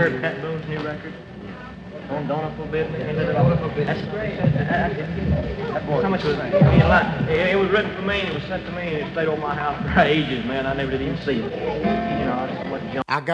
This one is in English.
heard Pat Boone's new record? On Donna Forbid? That's great. How much was it? It was written for me, and it was sent to me, and it stayed on my house for ages, man. I never did even see it. You know, I just went to jump.